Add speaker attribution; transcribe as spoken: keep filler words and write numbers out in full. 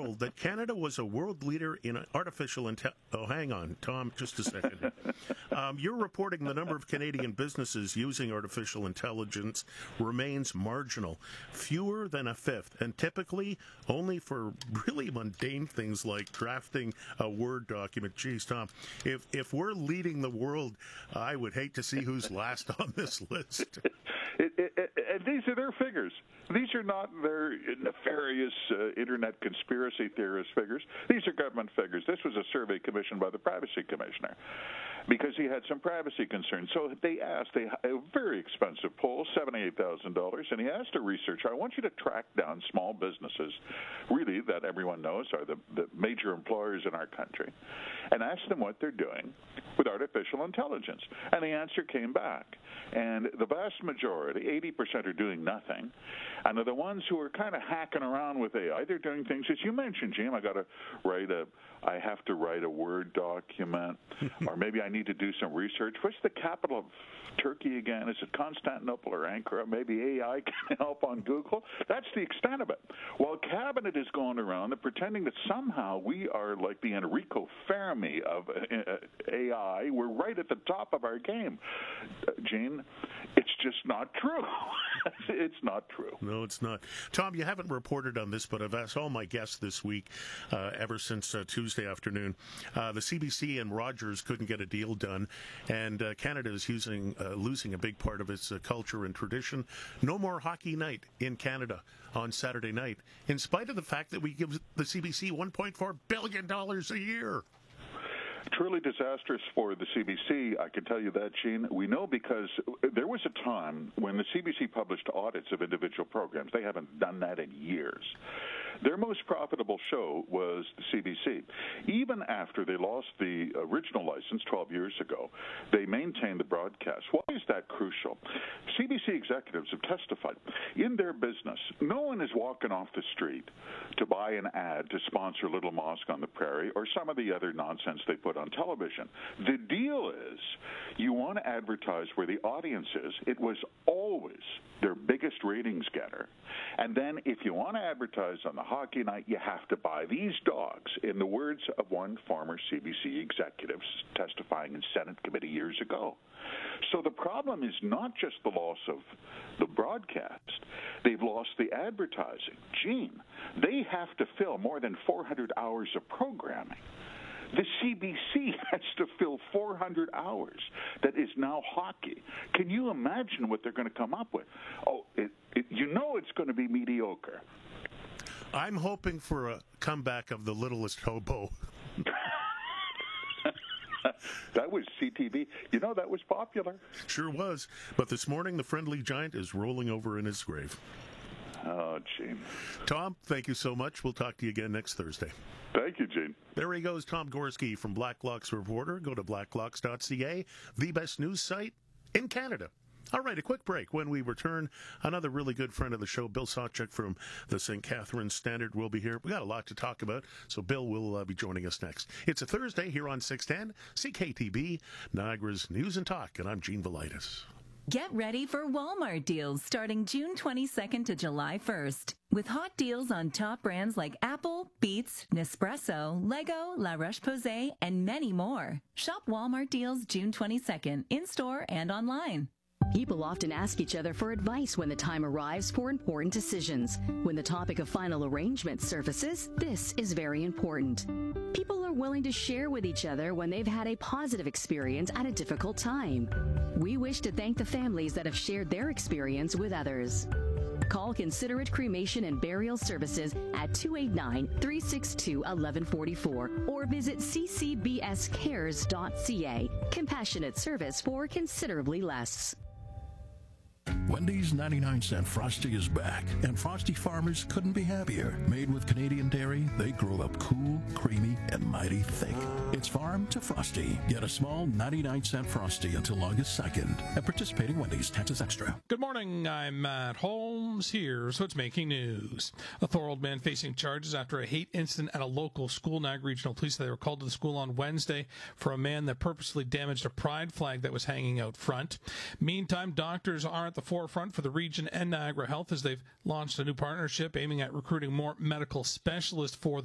Speaker 1: told that Canada was a world leader in artificial intelligence. Oh, hang on, Tom, just a second. um, you're reporting the number of Canadian businesses using artificial intelligence remains marginal, fewer than a fifth, and typically only for really mundane things like drafting a Word document. Geez, Tom, if if we're leading the world, I would hate to see who's last on this list.
Speaker 2: It, it, it, and these are their figures. These are not their nefarious uh, internet conspiracy theorist figures. These are government figures. This was a survey commissioned by the Privacy Commissioner because he had some privacy concerns. So they asked they, a very expensive poll, seventy-eight thousand dollars, and he asked a researcher, I want you to track down small businesses, really, that everyone knows are the, the major employers in our country, and ask them what they're doing with artificial intelligence. And the answer came back. And the vast majority, eighty percent, are doing nothing. And they're the ones who are kind of hacking around with A I. They're doing things, as you mentioned, Jim, I got to write a, I have to write a Word document, or maybe I need to do some research. What's the capital of Turkey again? Is it Constantinople or Ankara? Maybe A I can help on Google. That's the extent of it. While Cabinet is going around and pretending that somehow we are like the Enrico Fermi of A I, we're right at the top of our game. Uh, Gene, it's just not true. It's not true.
Speaker 1: No, it's not. Tom, you haven't reported on this, but I've asked all my guests this week, uh, ever since uh, Tuesday afternoon. Uh, the C B C and Rogers couldn't get a deal done, and uh, Canada is using, uh, losing a big part of its uh, culture and tradition. No more hockey night in Canada on Saturday night, in spite of the fact that we give the C B C one point four billion dollars a year.
Speaker 2: Truly disastrous for the C B C, I can tell you that, Gene. We know because there was a time when the C B C published audits of individual programs. They haven't done that in years. Their most profitable show was the C B C. Even after they lost the original license twelve years ago, they maintained the broadcast. Why is that crucial? C B C executives have testified. In their business, no one is walking off the street to buy an ad to sponsor Little Mosque on the Prairie or some of the other nonsense they put on television. The deal is you want to advertise where the audience is. It was always their biggest ratings getter. And then if you want to advertise on the hockey night, you have to buy these dogs, in the words of one former C B C executive testifying in Senate committee years ago. So the problem is not just the loss of the broadcast. They've lost the advertising. Gene, they have to fill more than four hundred hours of programming. The C B C has to fill four hundred hours that is now hockey. Can you imagine what they're going to come up with? Oh, it, it, you know it's going to be mediocre.
Speaker 1: I'm hoping for a comeback of The Littlest Hobo.
Speaker 2: That was C T V. You know, that was popular.
Speaker 1: Sure was. But this morning, the friendly giant is rolling over in his grave.
Speaker 2: Oh, Gene.
Speaker 1: Tom, thank you so much. We'll talk to you again next Thursday.
Speaker 2: Thank you, Gene.
Speaker 1: There he goes, Tom Gorski from Blacklocks Reporter. Go to blacklocks dot c a, the best news site in Canada. All right, a quick break. When we return, another really good friend of the show, Bill Sawchuk from the Saint Catharines Standard, will be here. We got a lot to talk about, so Bill will uh, be joining us next. It's a Thursday here on six ten, C K T B, Niagara's News and Talk, and I'm Gene Velitis.
Speaker 3: Get ready for Walmart deals starting June twenty-second to July first. With hot deals on top brands like Apple, Beats, Nespresso, Lego, La Roche-Posay, and many more. Shop Walmart deals June twenty-second, in-store and online.
Speaker 4: People often ask each other for advice when the time arrives for important decisions. When the topic of final arrangement surfaces, this is very important. People are willing to share with each other when they've had a positive experience at a difficult time. We wish to thank the families that have shared their experience with others. Call Considerate Cremation and Burial Services at two eight nine, three six two, one one four four or visit c c b s cares dot c a. Compassionate service for considerably less.
Speaker 5: Wendy's ninety-nine cent Frosty is back, and Frosty farmers couldn't be happier. Made with Canadian dairy, they grow up cool, creamy, and mighty thick. It's farm to Frosty. Get a small ninety-nine cent Frosty until August second at participating Wendy's, Texas Extra.
Speaker 6: Good morning, I'm Matt Holmes. Here's what's making news. A Thorold man facing charges after a hate incident at a local school. Niagara Regional Police say they were called to the school on Wednesday for a man that purposely damaged a pride flag that was hanging out front. Meantime, doctors are at the forefront for the region and Niagara Health as they've launched a new partnership aiming at recruiting more medical specialists for the